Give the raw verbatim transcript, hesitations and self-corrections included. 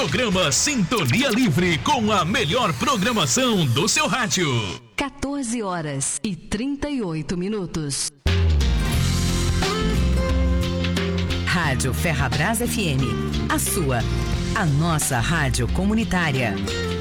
Programa Sintonia Livre com a melhor programação do seu rádio. quatorze horas e trinta e oito minutos. Rádio Ferrabras F M. A sua, a nossa rádio comunitária.